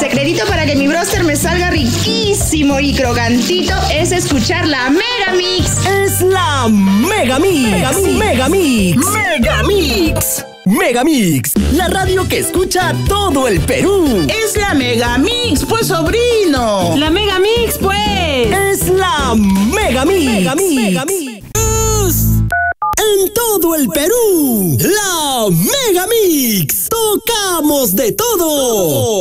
secretito para que mi broster me salga riquísimo y crocantito es escuchar la Megamix. Es la Megamix. Megamix. Megamix. Megamix, la radio que escucha todo el Perú. Es la Megamix, pues, sobrino. La Megamix, pues. Es la Megamix. Megamix. En todo el Perú, la Megamix. Tocamos de todo.